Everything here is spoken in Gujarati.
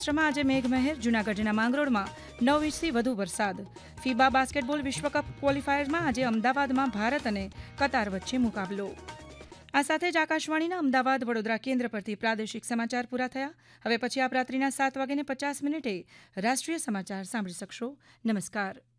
સૌરાષ્ટ્રમાં આજે મેઘમહેર. જૂનાગઢના માંગરોળમાં 9 ઇંચથી વધુ વરસાદ. ફીબા બાસ્કેટબોલ વિશ્વકપ ક્વોલિફાયરમાં આજે અમદાવાદમાં ભારત અને કતાર વચ્ચે મુકાબલો. આ સાથે જ આકાશવાણીના અમદાવાદ વડોદરા કેન્દ્ર પરથી પ્રાદેશિક સમાચાર પૂરા થયા. હવે પછી આપ રાત્રિના 7:50 રાષ્ટ્રીય સમાચાર સાંભળી શકશો. નમસ્કાર.